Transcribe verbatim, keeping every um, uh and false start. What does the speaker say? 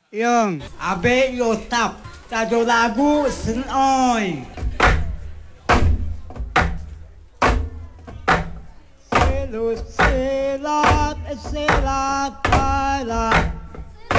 Yung, abe yo tap. Tado lagu senoy. Selus selat selat kala.